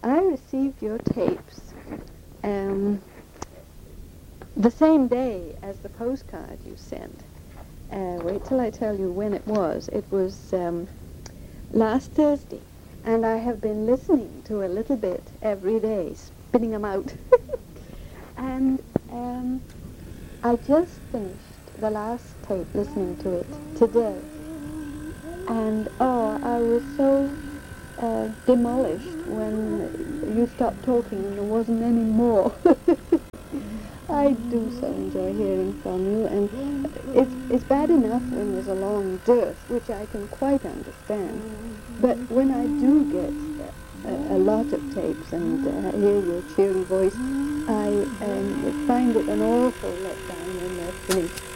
I received your tapes the same day as the postcard you sent. Wait till I tell you when it was. It was last Thursday, and I have been listening to a little bit every day, spitting them out. And I just finished the last tape, listening to it today. And I was so demolished when you stopped talking and there wasn't any more. I do so enjoy hearing from you, and it's bad enough when there's a long dearth, which I can quite understand. But when I do get a lot of tapes and hear your cheery voice, I find it an awful letdown when they're finished.